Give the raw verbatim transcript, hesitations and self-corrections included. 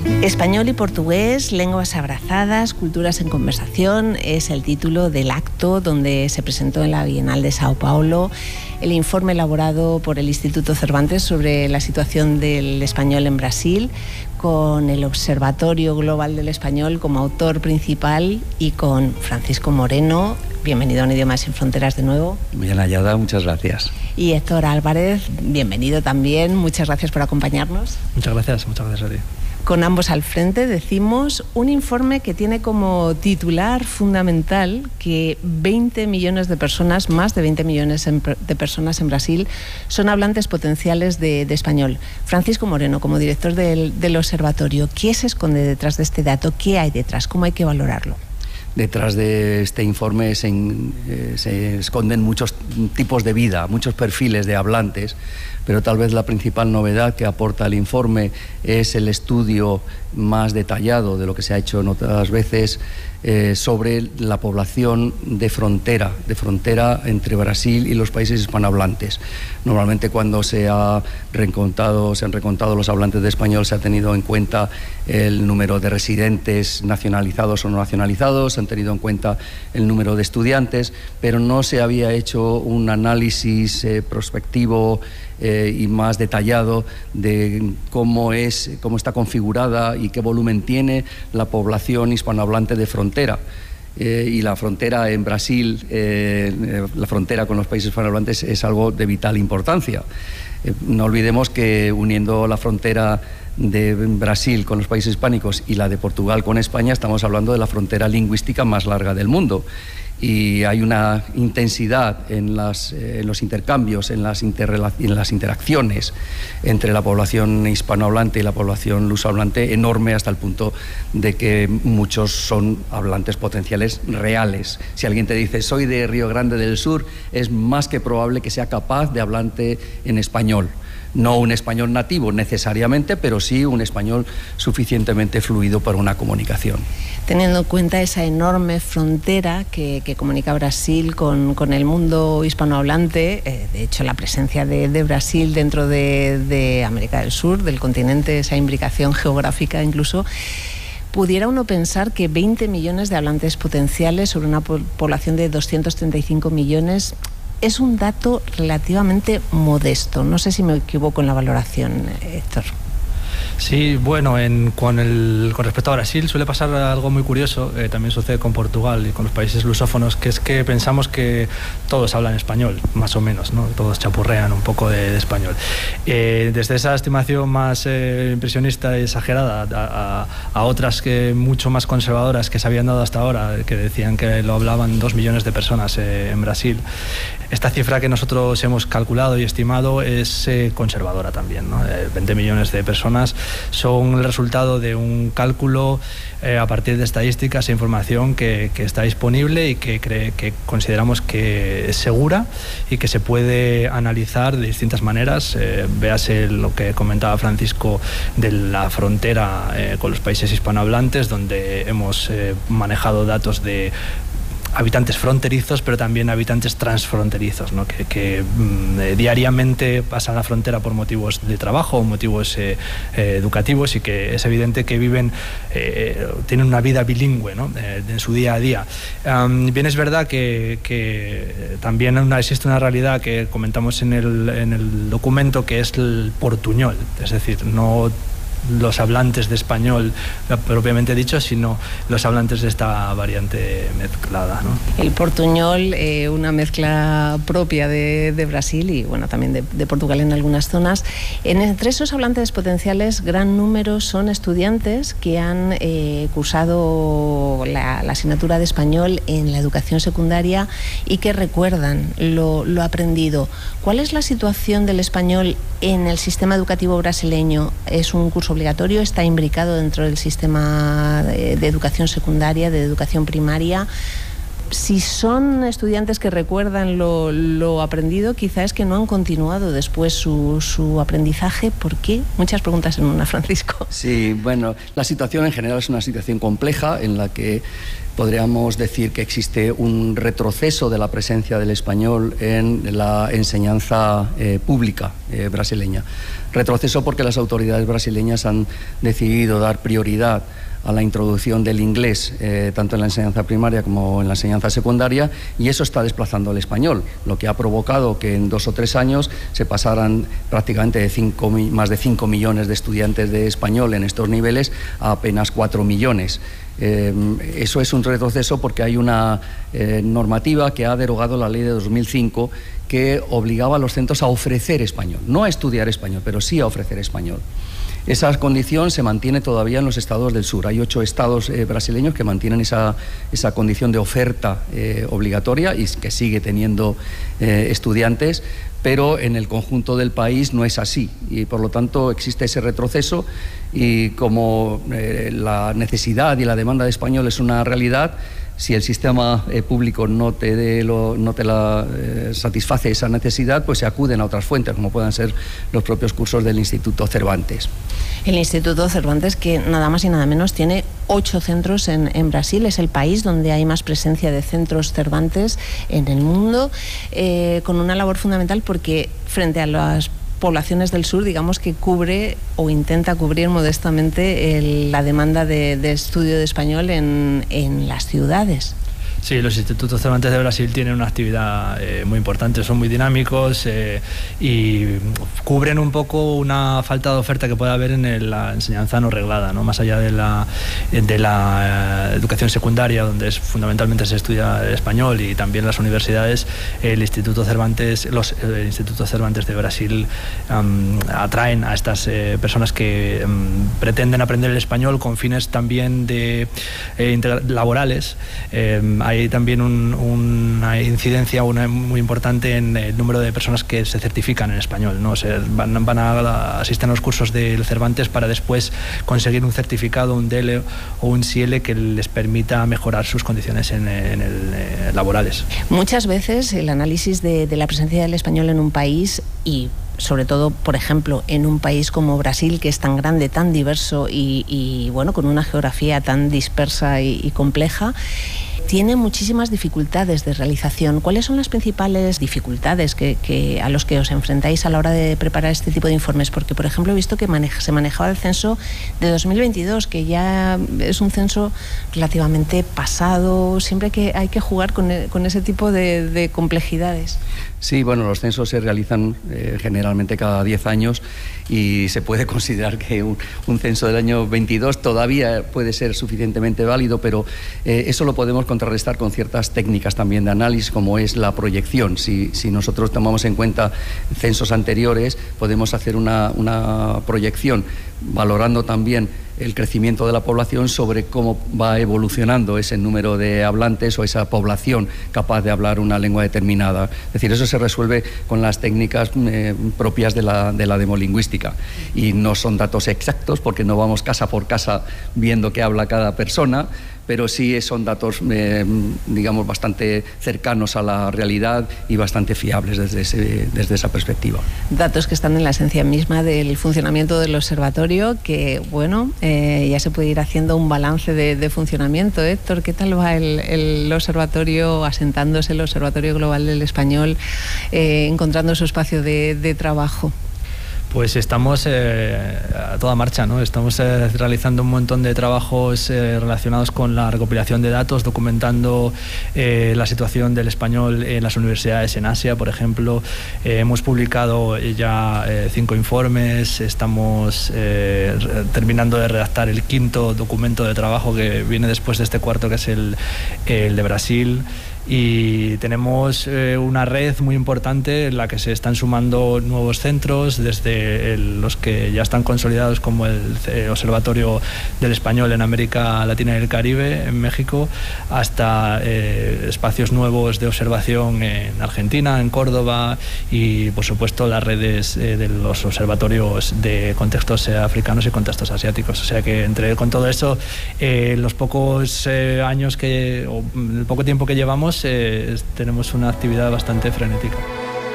Español y portugués, lenguas abrazadas, culturas en conversación, es el título del acto donde se presentó en la Bienal de Sao Paulo el informe elaborado por el Instituto Cervantes sobre la situación del español en Brasil, con el Observatorio Global del Español como autor principal y con Francisco Moreno. Bienvenido a Un Idioma Sin Fronteras de nuevo. Muy bien hallada, muchas gracias. Y Héctor Álvarez, bienvenido también, muchas gracias por acompañarnos. Muchas gracias, muchas gracias a ti. Con ambos al frente decimos un informe que tiene como titular fundamental que veinte millones de personas, más de veinte millones de personas en Brasil, son hablantes potenciales de, de español. Francisco Moreno, como director del, del observatorio, ¿qué se esconde detrás de este dato? ¿Qué hay detrás? ¿Cómo hay que valorarlo? Detrás de este informe se, eh, se esconden muchos tipos de vida, muchos perfiles de hablantes, pero tal vez la principal novedad que aporta el informe es el estudio más detallado de lo que se ha hecho en otras veces eh, sobre la población de frontera, de frontera entre Brasil y los países hispanohablantes. Normalmente cuando se, ha recontado, se han recontado los hablantes de español se ha tenido en cuenta el número de residentes nacionalizados o no nacionalizados, se han tenido en cuenta el número de estudiantes, pero no se había hecho un análisis eh, prospectivo Eh, y más detallado de cómo es, cómo está configurada y qué volumen tiene la población hispanohablante de frontera. Eh, y la frontera en Brasil, eh, la frontera con los países hispanohablantes es algo de vital importancia. Eh, no olvidemos que uniendo la frontera de Brasil con los países hispánicos y la de Portugal con España, estamos hablando de la frontera lingüística más larga del mundo. Y hay una intensidad en, las, eh, en los intercambios, en las, en las interacciones entre la población hispanohablante y la población lusohablante enorme, hasta el punto de que muchos son hablantes potenciales reales. Si alguien te dice soy de Río Grande del Sur, es más que probable que sea capaz de hablarte en español. No un español nativo necesariamente, pero sí un español suficientemente fluido para una comunicación. Teniendo en cuenta esa enorme frontera que, que comunica Brasil con, con el mundo hispanohablante, eh, de hecho la presencia de, de Brasil dentro de, de América del Sur, del continente, esa imbricación geográfica incluso, pudiera uno pensar que veinte millones de hablantes potenciales sobre una po- población de doscientos treinta y cinco millones es un dato relativamente modesto. No sé si me equivoco en la valoración, Héctor. Sí, bueno, en, con, el, con respecto a Brasil suele pasar algo muy curioso, eh, también sucede con Portugal y con los países lusófonos, que es que pensamos que todos hablan español, más o menos, ¿no? Todos chapurrean un poco de, de español. Eh, desde esa estimación más eh, impresionista y exagerada a, a, a otras que mucho más conservadoras que se habían dado hasta ahora, que decían que lo hablaban dos millones de personas eh, en Brasil, esta cifra que nosotros hemos calculado y estimado es eh, conservadora también, ¿no? Eh, veinte millones de personas son el resultado de un cálculo eh, a partir de estadísticas e información que, que está disponible y que, cree, que consideramos que es segura y que se puede analizar de distintas maneras. Eh, véase lo que comentaba Francisco de la frontera eh, con los países hispanohablantes, donde hemos eh, manejado datos de habitantes fronterizos, pero también habitantes transfronterizos, ¿no? que, que eh, diariamente pasan la frontera por motivos de trabajo o motivos eh, eh, educativos, y que es evidente que viven, eh, tienen una vida bilingüe, ¿no? eh, en su día a día. Um, bien es verdad que, que también una, existe una realidad que comentamos en el, en el documento, que es el portuñol, es decir, no los hablantes de español propiamente dicho, sino los hablantes de esta variante mezclada, ¿no? El portuñol, eh, una mezcla propia de, de Brasil y bueno, también de, de Portugal en algunas zonas. En, entre esos hablantes potenciales, gran número son estudiantes que han eh, cursado la, la asignatura de español en la educación secundaria y que recuerdan lo, lo aprendido. ¿Cuál es la situación del español en el sistema educativo brasileño? ¿Es un curso obligatorio? ¿Está imbricado dentro del sistema de, de educación secundaria, de educación primaria? Si son estudiantes que recuerdan lo, lo aprendido, quizá es que no han continuado después su, su aprendizaje. ¿Por qué? Muchas preguntas en una, Francisco. Sí, bueno, la situación en general es una situación compleja en la que podríamos decir que existe un retroceso de la presencia del español en la enseñanza eh, pública eh, brasileña. Retroceso porque las autoridades brasileñas han decidido dar prioridad a la introducción del inglés, eh, tanto en la enseñanza primaria como en la enseñanza secundaria, y eso está desplazando al español, lo que ha provocado que en dos o tres años se pasaran prácticamente de cinco, más de cinco millones de estudiantes de español en estos niveles a apenas cuatro millones. Eh, eso es un retroceso porque hay una eh, normativa que ha derogado la ley de dos mil cinco que obligaba a los centros a ofrecer español, no a estudiar español, pero sí a ofrecer español. Esa condición se mantiene todavía en los estados del sur. Hay ocho estados eh, brasileños que mantienen esa, esa condición de oferta eh, obligatoria y que sigue teniendo eh, estudiantes, pero en el conjunto del país no es así y por lo tanto existe ese retroceso y como eh, la necesidad y la demanda de español es una realidad, si el sistema eh, público no te, de lo, no te la, eh, satisface esa necesidad, pues se acuden a otras fuentes, como puedan ser los propios cursos del Instituto Cervantes. El Instituto Cervantes, que nada más y nada menos tiene ocho centros en, en Brasil, es el país donde hay más presencia de centros Cervantes en el mundo, eh, con una labor fundamental porque frente a las poblaciones del sur, digamos que cubre o intenta cubrir modestamente el, la demanda de, de estudio de español en, en las ciudades. Sí, los institutos Cervantes de Brasil tienen una actividad eh, muy importante, son muy dinámicos eh, y cubren un poco una falta de oferta que puede haber en el, la enseñanza no reglada, ¿no? Más allá de la, de la eh, educación secundaria, donde es, fundamentalmente se estudia el español, y también las universidades, el Instituto Cervantes, los eh, institutos Cervantes de Brasil um, atraen a estas eh, personas que um, pretenden aprender el español con fines también de eh, laborales. Eh, Hay también un, una incidencia una muy importante en el número de personas que se certifican en español, ¿no? O sea, van, van a asistir a los cursos del Cervantes para después conseguir un certificado, un D L o un C L que les permita mejorar sus condiciones en, en el, eh, laborales. Muchas veces el análisis de, de la presencia del español en un país y sobre todo, por ejemplo, en un país como Brasil, que es tan grande, tan diverso y, y bueno, con una geografía tan dispersa y, y compleja, tiene muchísimas dificultades de realización. ¿Cuáles son las principales dificultades que, que, a los que os enfrentáis a la hora de preparar este tipo de informes? Porque, por ejemplo, he visto que maneja, se manejaba el censo de dos mil veintidós, que ya es un censo relativamente pasado. Siempre que hay que jugar con, con ese tipo de, de complejidades. Sí, bueno, los censos se realizan eh, generalmente cada diez años y se puede considerar que un, un censo del año veintidós todavía puede ser suficientemente válido, pero eh, eso lo podemos contrarrestar con ciertas técnicas también de análisis, como es la proyección. Si, si nosotros tomamos en cuenta censos anteriores, podemos hacer una, una proyección valorando también el crecimiento de la población sobre cómo va evolucionando ese número de hablantes o esa población capaz de hablar una lengua determinada. Es decir, eso se resuelve con las técnicas eh, propias de la, de la demolingüística y no son datos exactos porque no vamos casa por casa viendo qué habla cada persona, pero sí son datos, eh, digamos, bastante cercanos a la realidad y bastante fiables desde, ese, desde esa perspectiva. Datos que están en la esencia misma del funcionamiento del observatorio, que, bueno, eh, ya se puede ir haciendo un balance de, de funcionamiento. Héctor, ¿qué tal va el, el observatorio asentándose, el Observatorio Global del Español, eh, encontrando su espacio de, de trabajo? Pues estamos eh, a toda marcha, ¿no? Estamos eh, realizando un montón de trabajos eh, relacionados con la recopilación de datos, documentando eh, la situación del español en las universidades en Asia, por ejemplo. Eh, hemos publicado ya eh, cinco informes, estamos eh, terminando de redactar el quinto documento de trabajo que viene después de este cuarto, que es el, el de Brasil. Y tenemos eh, una red muy importante en la que se están sumando nuevos centros, desde el, los que ya están consolidados, como el eh, Observatorio del Español en América Latina y el Caribe, en México, hasta eh, espacios nuevos de observación en Argentina, en Córdoba, y por supuesto las redes eh, de los observatorios de contextos eh, africanos y contextos asiáticos. O sea que entre con todo eso, eh, los pocos eh, años que, o el poco tiempo que llevamos, Eh, tenemos una actividad bastante frenética.